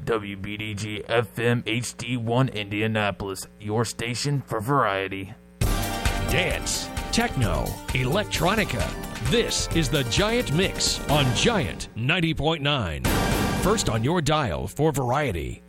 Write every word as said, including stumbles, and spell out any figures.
W B D G F M H D one Indianapolis, your station for variety. Dance, techno, electronica. This is the Giant Mix on Giant ninety point nine. First on your dial for variety.